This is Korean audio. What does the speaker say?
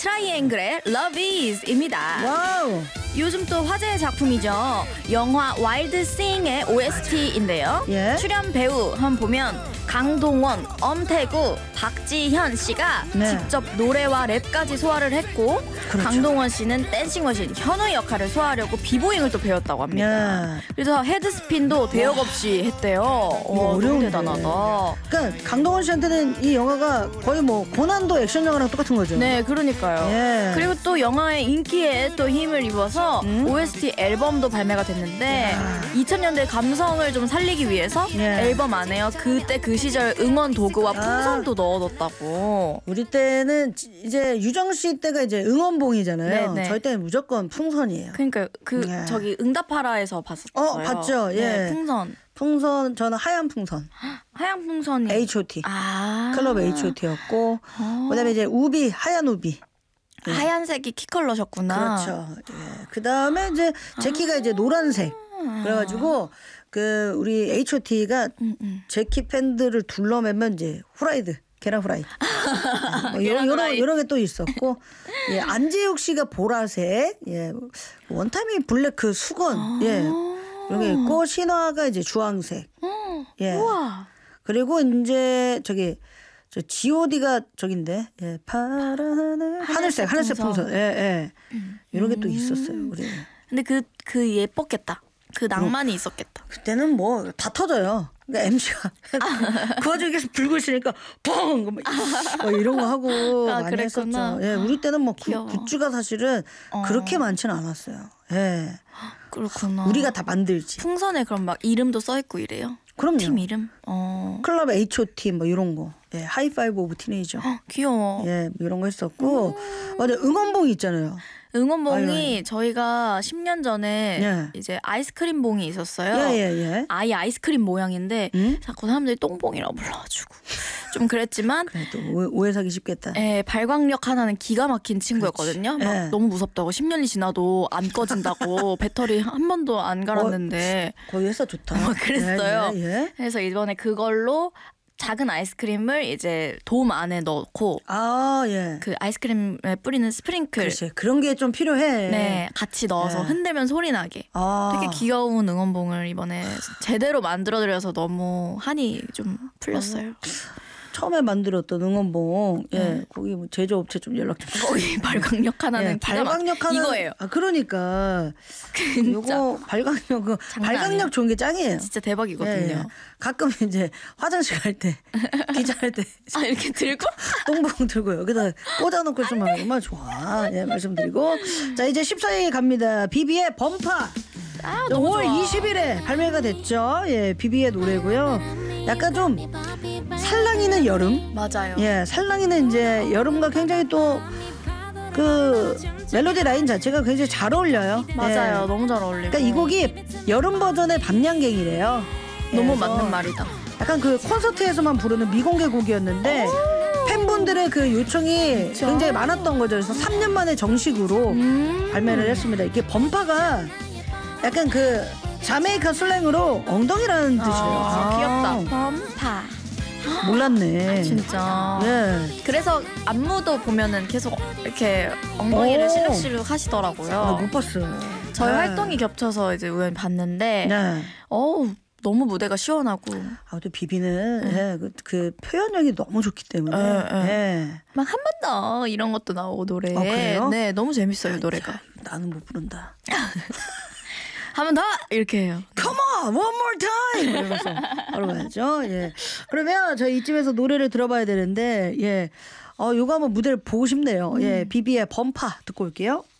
트라이앵글의 Love Is입니다. 와우. 요즘 또 화제의 작품이죠. 영화 와일드 싱의 OST인데요. 예? 출연 배우 한번 보면 강동원, 엄태구, 박지현 씨가 네. 직접 노래와 랩까지 소화를 했고 그렇죠. 강동원 씨는 댄싱머신 현우 역할을 소화하려고 비보잉을 또 배웠다고 합니다. 예. 그래서 헤드스핀도 대역 없이 했대요. 너무 어려운데. 대단하다. 그러니까 강동원 씨한테는 이 영화가 거의 뭐 고난도 액션 영화랑 똑같은 거죠. 네, 그러니까요. 예. 그리고 또 영화의 인기에 또 힘을 입어서 OST 앨범도 발매가 됐는데 야. 2000년대 감성을 좀 살리기 위해서 예. 앨범 안에요. 그때 그 시절 응원 도구와 풍선도 넣어뒀다고. 우리 때는 이제 유정 씨 때가 이제 응원봉이잖아요. 네네. 저희 때는 무조건 풍선이에요. 그러니까 그 예. 저기 응답하라에서 봤었어요. 봤죠? 예. 네, 풍선. 풍선 저는 하얀 풍선. 하얀 풍선이. H.O.T. 클럽 H.O.T였고 그다음에 이제 우비 하얀 우비. 하얀색이 키 컬러셨구나. 그렇죠. 예. 그다음에 이제 제키가 이제 노란색. 그래가지고 그 우리 H.O.T가 제키 팬들을 둘러매면 이제 후라이드 계란 후라이. 뭐 계란 후라이. 이런 게 또 있었고 예, 안재욱 씨가 보라색, 예, 원타임이 블랙 그 수건, 예, 이런 게 있고 신화가 이제 주황색. 예. 우와. 그리고 이제 저기 저 G.O.D가 저긴데 예, 파란 하늘색 풍선. 예, 예. 이런 게 또 있었어요. 우리. 근데 그 예뻤겠다. 그 낭만이 있었겠다. 그때는 뭐 다 터져요. 그러니까 MC가 그 와중에 계속 불고 있으니까 뻥! 뭐 이런 거 하고 아, 많이 그랬구나. 했었죠. 예, 우리 때는 뭐 귀여워. 굿즈가 사실은 그렇게 많지는 않았어요. 예. 그렇구나. 우리가 다 만들지. 풍선에 그럼 막 이름도 써 있고 이래요? 그럼요. 팀 이름? 클럽 H.O.T 뭐 이런 거. 예, 하이파이브 오브 티네이저. 귀여워. 예, 뭐 이런 거 했었고. 맞아, 응원봉이 있잖아요. 응원봉이 저희가 10년 전에 예. 이제 아이스크림 봉이 있었어요. 예. 아예 아이스크림 모양인데 자꾸 사람들이 똥봉이라고 불러가지고 좀 그랬지만 그래도 오해 사기 쉽겠다. 예, 발광력 하나는 기가 막힌 친구였거든요. 막 예. 너무 무섭다고 10년이 지나도 안 꺼진다고 배터리 한 번도 안 갈았는데 거의 회사 좋다. 그랬어요. 예. 그래서 이번에 그걸로 작은 아이스크림을 이제 돔 안에 넣고 아, 예. 그 아이스크림에 뿌리는 스프링클 글쎄, 그런 게 좀 필요해. 네 같이 넣어서 네. 흔들면 소리 나게 아. 되게 귀여운 응원봉을 이번에 제대로 만들어드려서 너무 한이 좀 풀렸어요. 처음에 만들었던 응원봉, 예, 거기 뭐 제조업체 좀 연락 좀 주세요. 거기 발광력 하나는 예, 기가 발광력 하나 이거예요. 아, 그러니까 진짜 요거 발광력 그 장난 아니에요. 발광력 좋은 게 짱이에요. 진짜 대박이거든요. 예. 가끔 이제 화장실 갈 때 기자할 때 아 이렇게 들고 똥봉 들고 여기다 꽂아놓고 있으면 얼마나 좋아. 예, 말씀드리고 자 이제 14위 갑니다. 비비의 범파. 너무 5월 좋아. 20일에 발매가 됐죠. 예, 비비의 노래고요. 약간 좀 살랑이는 여름. 맞아요. 예, 살랑이는 이제 여름과 굉장히 또 그 멜로디 라인 자체가 굉장히 잘 어울려요. 맞아요. 예. 너무 잘 어울리고. 그러니까 이 곡이 여름 버전의 밤양갱이래요. 너무 그래서 맞는 말이다. 약간 그 콘서트에서만 부르는 미공개 곡이었는데 팬분들의 그 요청이 굉장히 많았던 거죠. 그래서 3년 만에 정식으로 발매를 했습니다. 이게 범파가 약간 그 자메이카 슬랭으로 엉덩이라는 뜻이에요. 귀엽다. 범파. 몰랐네. 진짜. 예. 그래서 안무도 보면은 계속 이렇게 엉덩이를 오. 실룩실룩 하시더라고요. 못 봤어요. 저희 네. 활동이 겹쳐서 이제 우연히 봤는데, 네. 너무 무대가 시원하고 아, 또 비비는 예, 그 표현력이 너무 좋기 때문에. 예. 막 한 번 더 이런 것도 나오고 노래에. 그래요? 네, 너무 재밌어요 노래가. 자, 나는 못 부른다. 한 번 더 이렇게 해요. Come on, one more time. 이러면서 바로 가야죠. 예. 그러면 저희 이쯤에서 노래를 들어봐야 되는데, 예. 요거 한번 무대를 보고 싶네요. 예. 비비의 범파 듣고 올게요.